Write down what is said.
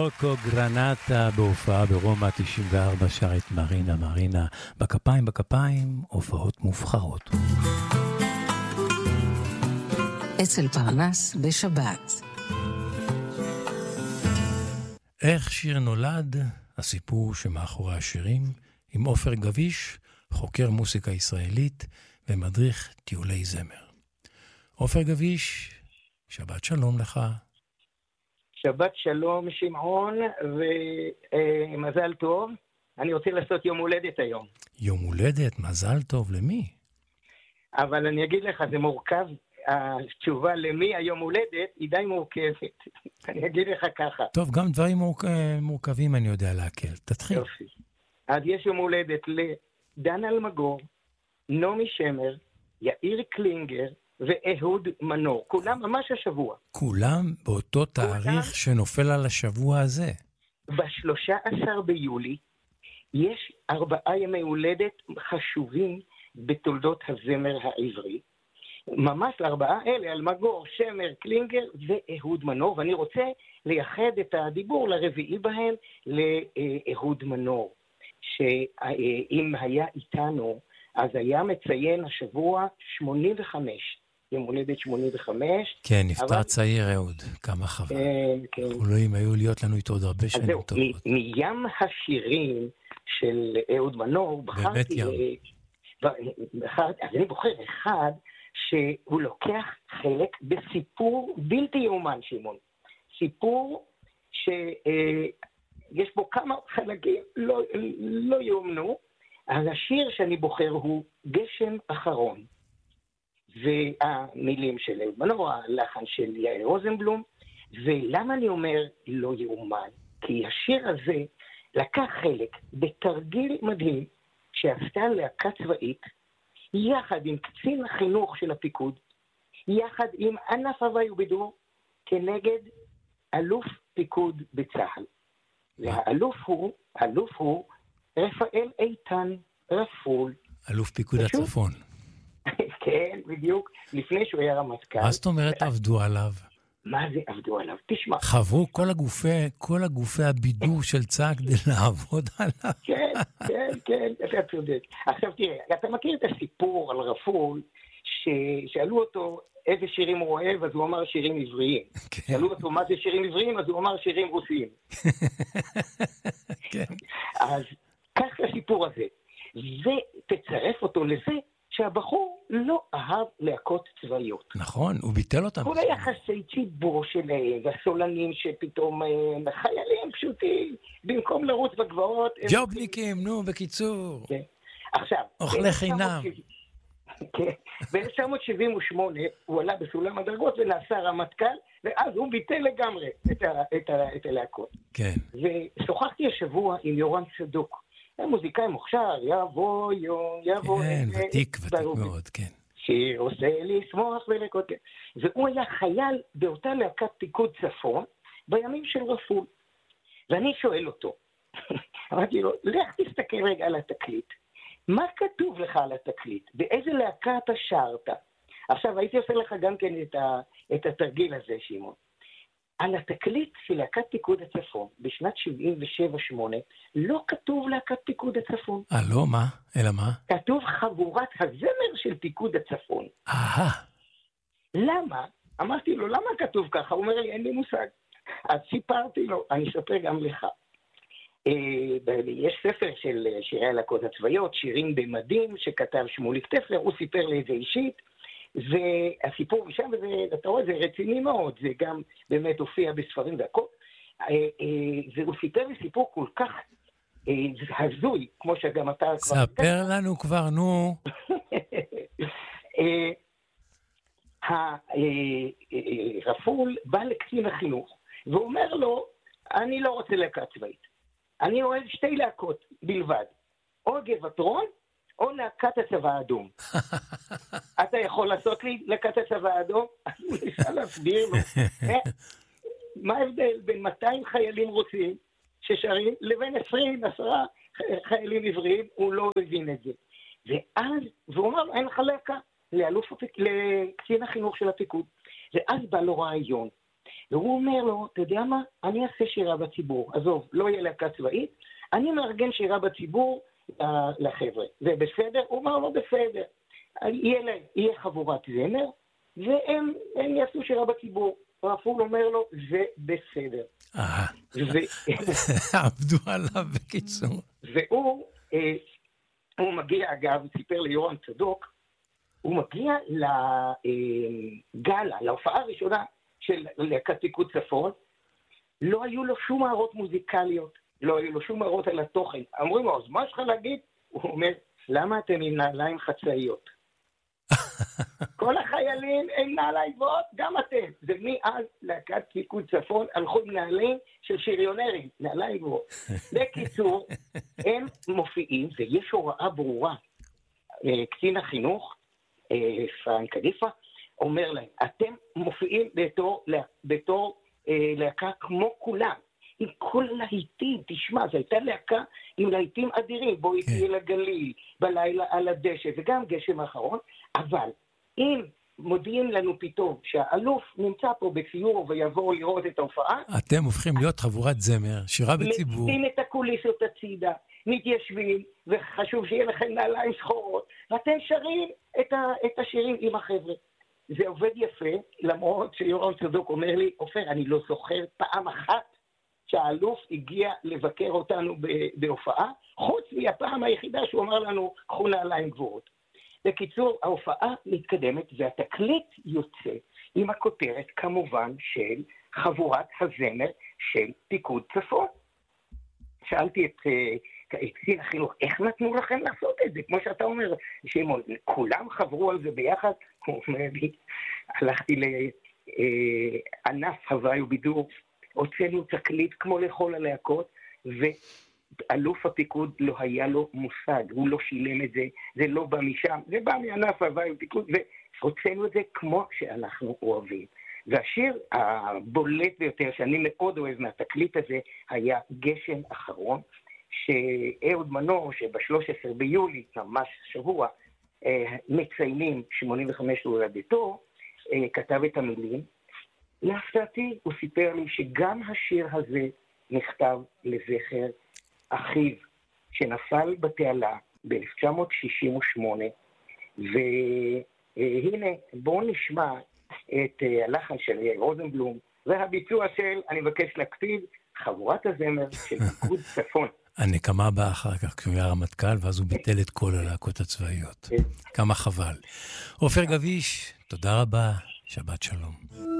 רוקו גרנטה בהופעה ברומא 94 שר את מרינה מרינה. בכפיים בכפיים הופעות מובחרות. אצל פרנס בשבת. איך שיר נולד? הסיפור שמאחורי השירים עם עופר גביש, חוקר מוסיקה ישראלית ומדריך טיולי זמר. עופר גביש, שבת שלום לך. שבת שלום שמעון ומזל טוב. אני רוצה לעשות יום הולדת היום. יום הולדת, מזל טוב, למי? אבל אני אגיד לך, זה מורכב, התשובה למי היום הולדת היא די מורכבת. אני אגיד לך ככה. טוב, גם דברים מורכבים אני יודע להקל. תתחיל. יופי. אז יש יום הולדת לדן אלמגור, נעמי שמר, יאיר קלינגר, ואהוד מנור. כולם ממש השבוע. כולם באותו תאריך שנופל על השבוע הזה. ב-13 ביולי יש 4 ימי הולדת חשובים בתולדות הזמר העברי. ממש 4 אלה, אלמגור, שמר, קלינגר ואהוד מנור. ואני רוצה לייחד את הדיבור לרביעי בהם לאהוד מנור. שאם היה איתנו, אז היה מציין השבוע 85. יום הולדת 85. כן, נפטר צעיר אהוד, כמה חבל. כן. אלוהים היו להיות לנו איתו עוד הרבה שנים טובות. מים השירים של אהוד מנור, בחרתי, אז אני בוחר אחד שהוא לוקח חלק בסיפור בלתי יאומן, שמעון. סיפור שיש בו כמה חלקים לא יאומנו. אז השיר שאני בוחר הוא גשם אחרון. והמילים של אהוד מנור, הלחן של יעל רוזנבלום. ולמה אני אומר לא יאומן? כי השיר הזה לקח חלק בתרגיל מדהים שעשתה להקה צבאית, יחד עם קצין החינוך של הפיקוד, יחד עם ענף הוואי ובידור, כנגד אלוף פיקוד בצה"ל. והאלוף הוא רפאל איתן רפול. אלוף פיקוד הצפון. כן, בדיוק, לפני שהוא היה רמטכ"ל. מה זאת אומרת עבדו עליו? מה זה עבדו עליו? תשמע. חברו כל הגופי הבידור של צה"ל כדי לעבוד עליו. כן, אתה צודק. עכשיו תראה, אתה מכיר את הסיפור על רפול, ששאלו אותו איזה שירים הוא אוהב, אז הוא אמר שירים עבריים. שאלו אותו מה זה שירים עבריים, אז הוא אמר שירים רוסיים. אז כך הסיפור הזה. ותצרף אותו לזה, שהבחור לא אהב להקות צבאיות. נכון, הוא ביטל אותם. כל היחסי ציבור שלהם, והסולנים שפתאום חיילים פשוטים, במקום לרוץ בגבעות... ג'ובניקים, נו, בקיצור. כן. עכשיו... אוכלי חינם. כן. ב-1978 הוא עלה בסולם הדרגות ונעשה רמטכ"ל, ואז הוא ביטל לגמרי את הלהקות. כן. ושוחחתי השבוע עם יורם צדוק. מוזיקאי מוכשר, יבוא יום, יבוא... כן, ותיק מאוד, כן. שיר עושה לשמוח ולקות. והוא היה חייל באותה להקת פיקוד צפון, בימים של רפול. ואני שואל אותו, אמרתי לו, לך תסתכל רגע על התקליט. מה כתוב לך על התקליט? באיזה להקה אתה שרת? עכשיו, הייתי עושה לך גם כן את התרגיל הזה, שמעון. על התקליט של להקת פיקוד הצפון, בשנת 77-8, לא כתוב להקת פיקוד הצפון. לא, מה? אלא מה? כתוב חבורת הזמר של פיקוד הצפון. למה? אמרתי לו, למה כתוב ככה? הוא אומר לי, אין לי מושג. אז סיפרתי לו, אני אספר גם לך. יש ספר של שירי הלהקות הצבאיות, שירים במדים, שכתב שמוליק טפלר, הוא סיפר לי את זה אישית, והסיפור משם, אתה רואה, זה רציני מאוד, זה גם באמת הופיע בספרים והכל, והוא סיפר לי סיפור כל כך הזוי, כמו שגם אתה כבר... ספר לנו כבר, נו. רפול בא לקצין החינוך, ואומר לו, אני לא רוצה להקה צבאית, אני אוהב 2 להקות בלבד, או גבעתרון, או להקת הצבא האדום. אתה יכול לעשות לי להקת הצבא האדום? אז הוא ניסה להסביר לו. מה ההבדל בין 200 חיילים רוסים ששרים לבין 10 חיילים עבריים? הוא לא הבין את זה. ואז, והוא אמר לו, אין לך להקה לקצין החינוך של הפיקוד. ואז בא לו רעיון. והוא אומר לו, אתה יודע מה? אני אעשה שירה בציבור. עזוב, לא יהיה להקה צבאית, אני מארגן שירה בציבור לחבר'ה. זה בסדר? הוא אומר לו, בסדר. יהיה חבורת זמר, והם יעשו שירה בציבור. רפול אומר לו, זה בסדר. עבדו עליו בקיצור. והוא מגיע, אגב, סיפר ליורם צדוק, הוא מגיע לגלה, להופעה הראשונה של להקת פיקוד צפון, לא היו לו שום הערות מוזיקליות, לא היו לו שום הערות על התוכן. אמרו לו, אז מה יש לך להגיד? הוא אומר, למה אתם עם נעליים חצאיות? כל החיילים הם נעליים גבוהות, גם אתם. זה מאז להקת פיקוד צפון הלכו עם נעליים של שריונרים, נעליים גבוהות. בקיצור, הם מופיעים, ויש הוראה ברורה. קצין החינוך, פרנק קדיפה, אומר להם, אתם מופיעים בתור להקה כמו כולם, עם כל להיטים, תשמע, זו הייתה להקה עם להיטים אדירים, בואי תהיה לגליל, בלילה על הדשא, וגם גשם האחרון, אבל אם מודיעים לנו פתאום שהאלוף נמצא פה בציור ויבואו לראות את ההופעה, אתם הופכים להיות חבורת זמר, שירה בציבור. מציעים את הקוליסות הצידה, מתיישבים, וחשוב שיהיה לכם נעליים שחורות, ואתם שרים את השירים עם החבר'ה. זה עובד יפה, למרות שיורם צדוק אומר לי, עופר, אני לא זוכר פעם אחת שהאלוף הגיע לבקר אותנו בהופעה, חוץ מהפעם היחידה שהוא אמר לנו, קחו נעליים גבוהות. בקיצור, ההופעה מתקדמת, והתקליט יוצא עם הכותרת, כמובן, של חבורת הזמר של פיקוד צפון. שאלתי את קצין החינוך, איך נתנו לכם לעשות את זה? כמו שאתה אומר, שמעון, כולם חברו על זה ביחד? הוא אומר לי, הלכתי לענף הוואי ובידור, הוצאנו תקליט כמו לכל הלהקות, ואלוף הפיקוד לא היה לו מושג, הוא לא שילם את זה, זה לא בא משם, זה בא מענף הוואי ופיקוד, והוצאנו את זה כמו שאנחנו אוהבים. והשיר הבולט ביותר שאני מאוד אוהב מהתקליט הזה היה גשם אחרון, שאהוד מנור, שב-13 ביולי, ממש שבוע, מציינים 85 להולדתו, כתב את המילים. להפתעתי הוא סיפר לי שגם השיר הזה נכתב לזכר אחיו, שנפל בתעלה ב-1968, והנה בואו נשמע את הלחן של רוזנבלום, והביצוע של, אני מבקש להקפיד, חבורת הזמר של פיקוד צפון. הנקמה באה אחר כך, כי הוא היה רמטכ"ל, ואז הוא ביטל את כל הלהקות הצבאיות. כמה חבל. עופר גביש, תודה רבה, שבת שלום.